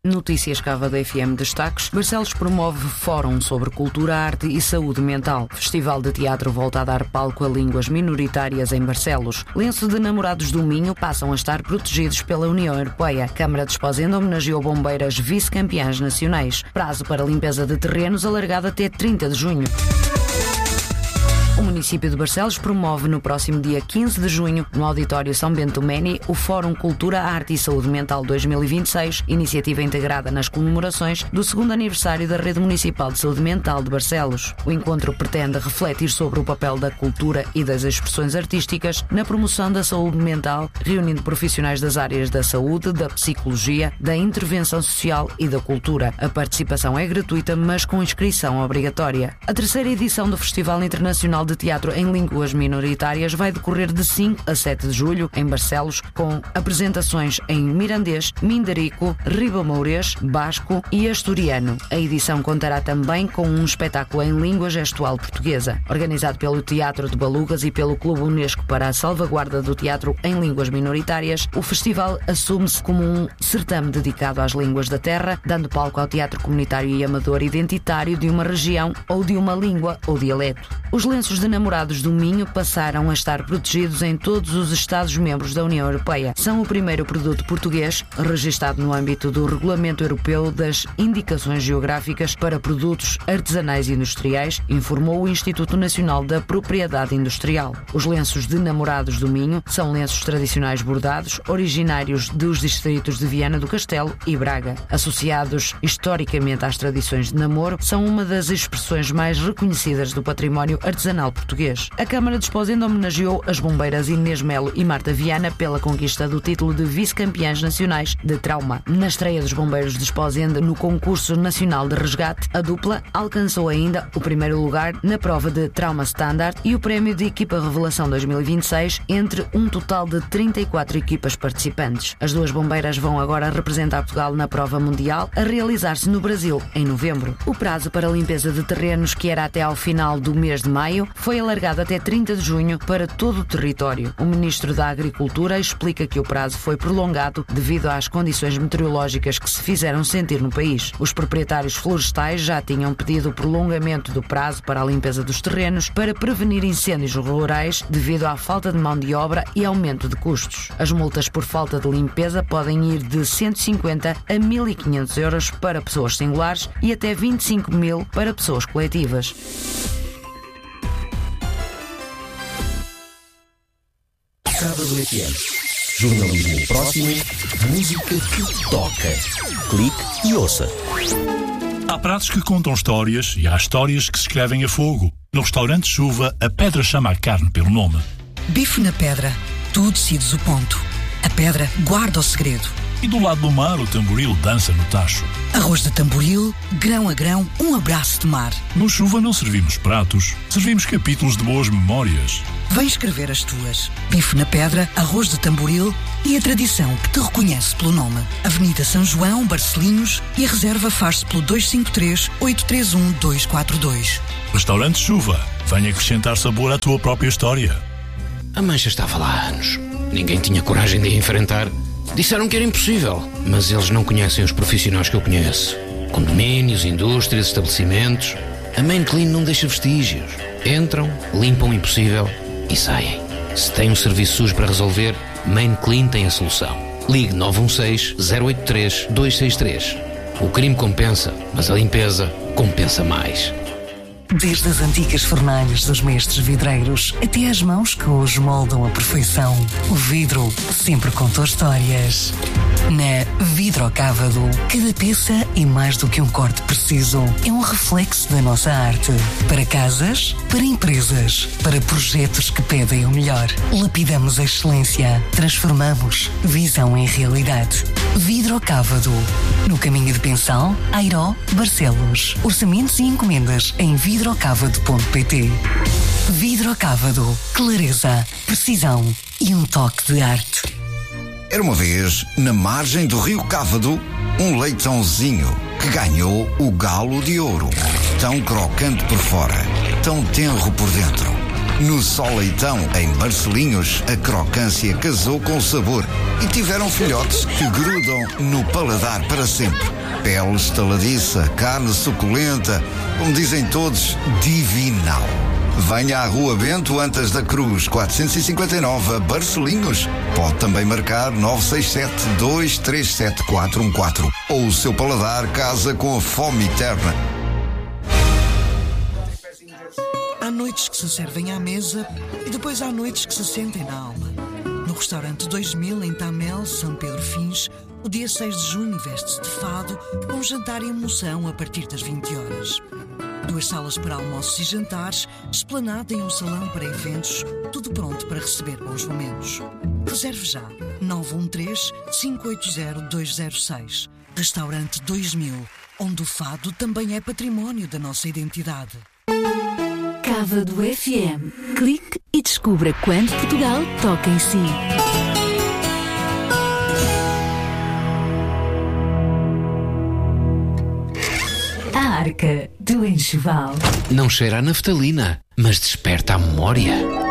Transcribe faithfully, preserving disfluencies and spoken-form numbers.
Notícias Cávado F M destaques. Barcelos promove fórum sobre cultura, arte e saúde mental. Festival de teatro volta a dar palco a línguas minoritárias em Barcelos. Lenço de namorados do Minho passam a estar protegidos pela União Europeia. Câmara de Esposende homenageou bombeiras vice-campeãs nacionais. Prazo para limpeza de terrenos alargado até trinta de junho. O município de Barcelos promove no próximo dia quinze de junho, no Auditório São Bento Meni, o Fórum Cultura, Arte e Saúde Mental dois mil e vinte e seis, iniciativa integrada nas comemorações do segundo aniversário da Rede Municipal de Saúde Mental de Barcelos. O encontro pretende refletir sobre o papel da cultura e das expressões artísticas na promoção da saúde mental, reunindo profissionais das áreas da saúde, da psicologia, da intervenção social e da cultura. A participação é gratuita, mas com inscrição obrigatória. A terceira edição do Festival Internacional de Teatro em Línguas Minoritárias vai decorrer de cinco a sete de julho em Barcelos, com apresentações em mirandês, mindarico, ribamourês, basco e asturiano. A edição contará também com um espetáculo em língua gestual portuguesa. Organizado pelo Teatro de Balugas e pelo Clube Unesco para a Salvaguarda do Teatro em Línguas Minoritárias, o festival assume-se como um certame dedicado às línguas da terra, dando palco ao teatro comunitário e amador identitário de uma região ou de uma língua ou dialeto. Os lenços de namorados do Minho passaram a estar protegidos em todos os Estados-membros da União Europeia. São o primeiro produto português registado no âmbito do Regulamento Europeu das Indicações Geográficas para Produtos Artesanais e Industriais, informou o Instituto Nacional da Propriedade Industrial. Os lenços de namorados do Minho são lenços tradicionais bordados, originários dos distritos de Viana do Castelo e Braga. Associados historicamente às tradições de namoro, são uma das expressões mais reconhecidas do património artesanal português. A Câmara de Esposende homenageou as bombeiras Inês Melo e Marta Viana pela conquista do título de vice-campeãs nacionais de trauma. Na estreia dos bombeiros de Esposende no concurso nacional de resgate, a dupla alcançou ainda o primeiro lugar na prova de trauma standard e o prémio de equipa revelação dois mil e vinte e seis entre um total de trinta e quatro equipas participantes. As duas bombeiras vão agora representar Portugal na prova mundial, a realizar-se no Brasil em novembro. O prazo para a limpeza de terrenos, que era até ao final do mês de maio, foi alargado até trinta de junho para todo o território. O Ministro da Agricultura explica que o prazo foi prolongado devido às condições meteorológicas que se fizeram sentir no país. Os proprietários florestais já tinham pedido o prolongamento do prazo para a limpeza dos terrenos para prevenir incêndios rurais devido à falta de mão de obra e aumento de custos. As multas por falta de limpeza podem ir de cento e cinquenta a mil e quinhentos euros para pessoas singulares e até vinte e cinco mil para pessoas coletivas. Cávado F M. Jornalismo próximo, música que toca. Clique e ouça. Há pratos que contam histórias e há histórias que se escrevem a fogo. No restaurante Chuva, a pedra chama a carne pelo nome. Bife na pedra. Tu decides o ponto. A pedra guarda o segredo. E do lado do mar, o tamboril dança no tacho. Arroz de tamboril, grão a grão, um abraço de mar. No Chuva não servimos pratos, servimos capítulos de boas memórias. Vem escrever as tuas. Bife na pedra, arroz de tamboril e a tradição que te reconhece pelo nome. Avenida São João, Barcelinhos, e a reserva faz-se pelo dois cinco três, oito três um, dois quatro dois. Restaurante Chuva. Vem acrescentar sabor à tua própria história. A mancha estava lá há anos. Ninguém tinha coragem de a enfrentar. Disseram que era impossível, mas eles não conhecem os profissionais que eu conheço. Condomínios, indústrias, estabelecimentos. A Main Clean não deixa vestígios. Entram, limpam o impossível e saem. Se tem um serviço sujo para resolver, Main Clean tem a solução. Ligue nove um seis, zero oito três, dois seis três. O crime compensa, mas a limpeza compensa mais. Desde as antigas fornalhas dos mestres vidreiros até às mãos que hoje moldam a perfeição, o vidro sempre contou histórias. Na Vidrocávado, cada peça é mais do que um corte preciso. É um reflexo da nossa arte. Para casas, para empresas, para projetos que pedem o melhor. Lapidamos a excelência. Transformamos visão em realidade. Vidrocávado. No caminho de Pensal, Airó, Barcelos. Orçamentos e encomendas em vidrocávado ponto pt. Vidrocávado. Clareza, precisão e um toque de arte. Era uma vez, na margem do rio Cávado, um leitãozinho que ganhou o galo de ouro. Tão crocante por fora, tão tenro por dentro. No Só Leitão, em Barcelinhos, a crocância casou com o sabor e tiveram filhotes que grudam no paladar para sempre. Pele estaladiça, carne suculenta, como dizem todos, divinal. Venha à Rua Bento Antas da Cruz, quatrocentos e cinquenta e nove, Barcelinhos. Pode também marcar nove seis sete, dois três sete, quatro um quatro. Ou o seu paladar casa com a fome eterna. Há noites que se servem à mesa e depois há noites que se sentem na alma. No restaurante dois mil, em Tamel, São Pedro Fins, o dia seis de junho veste-se de fado, com um jantar em emoção a partir das vinte horas. Duas salas para almoços e jantares, esplanada em um salão para eventos, tudo pronto para receber bons momentos. Reserve já, nove um três, cinco oito zero, dois zero seis. Restaurante dois mil, onde o fado também é património da nossa identidade. Cávado F M. Clique e descubra quando Portugal toca em si. A Arca do Enxoval. Não cheira a naftalina, mas desperta a memória.